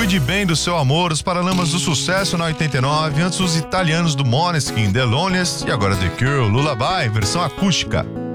Cuide bem do seu amor, os Paralamas do Sucesso na 89, antes os italianos do Måneskin, The Loneliest e agora The Cure, Lullaby, versão acústica.